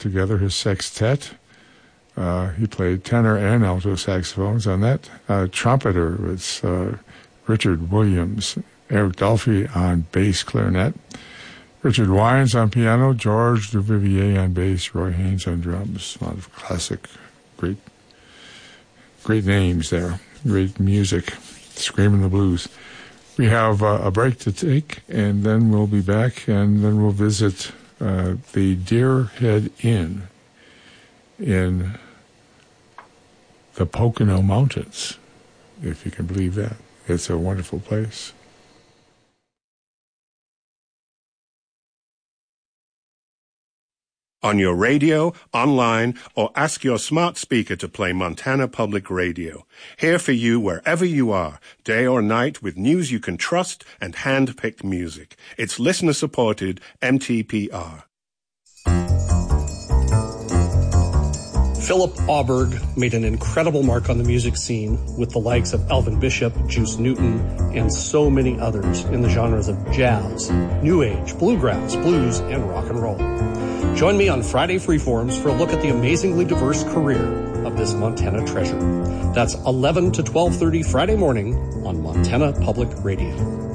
together his sextet. He played tenor and alto saxophones on that. Trumpeter was Richard Williams, Eric Dolphy on bass clarinet, Richard Wines on piano, George Duvivier on bass, Roy Haynes on drums. A lot of classic, great names there, great music, screaming the blues. We have a break to take, and then we'll be back, and then we'll visit the Deerhead Inn in the Pocono Mountains, if you can believe that. It's a wonderful place. On your radio, online, or ask your smart speaker to play Montana Public Radio. Here for you wherever you are, day or night, with news you can trust and hand-picked music. It's listener-supported MTPR. Philip Auberg made an incredible mark on the music scene with the likes of Elvin Bishop, Juice Newton, and so many others in the genres of jazz, new age, bluegrass, blues, and rock and roll. Join me on Friday Freeforms for a look at the amazingly diverse career of this Montana treasure. That's 11 to 12:30 Friday morning on Montana Public Radio.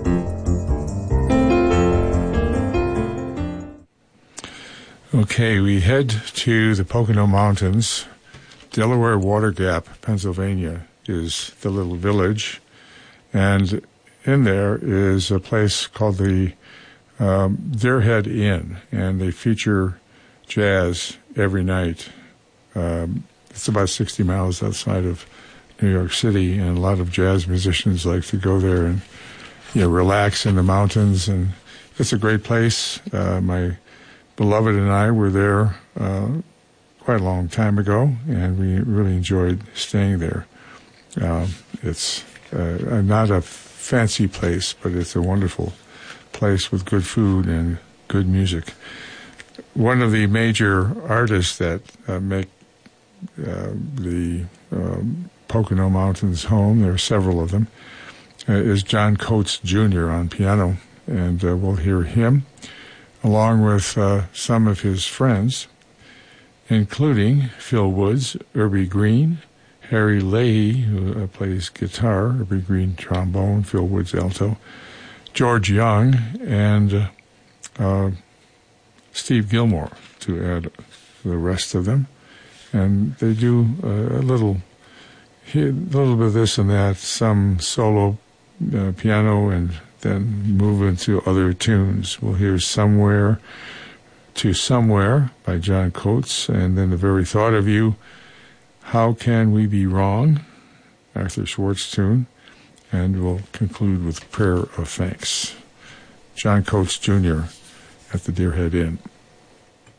Okay, we head to the Pocono Mountains. Delaware Water Gap, Pennsylvania, is the little village. And in there is a place called the Deerhead Inn, and they feature jazz every night. It's about 60 miles outside of New York City, and a lot of jazz musicians like to go there and relax in the mountains, and it's a great place. My beloved and I were there quite a long time ago, and we really enjoyed staying there. It's not a fancy place, but it's a wonderful place with good food and good music. One of the major artists that make the Pocono Mountains home, there are several of them, is John Coates Jr. on piano, and we'll hear him along with some of his friends, including Phil Woods, Irby Green, Harry Leahy, who plays guitar, Irby Green trombone, Phil Woods alto, George Young, and Steve Gilmore, to add the rest of them. And they do a little bit of this and that, some solo piano, and then move into other tunes. We'll hear Somewhere to Somewhere by John Coates, and then The Very Thought of You, How Can We Be Wrong, Arthur Schwartz tune, and we'll conclude with Prayer of Thanks. John Coates Jr. at the Deerhead Inn.